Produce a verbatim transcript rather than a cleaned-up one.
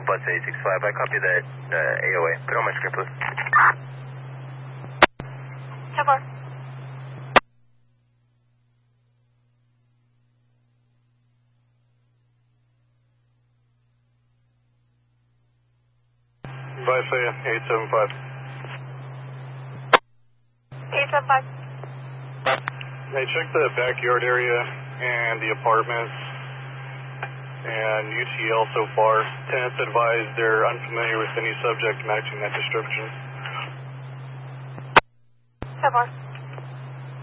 bus eight six five. I copy that uh, A O A. Put on my script, please. ten four. Visaya eight seven five. eight seven five. Hey, check the backyard area and the apartments and U T L so far. Tenants advised they're unfamiliar with any subject matching that description. ten four.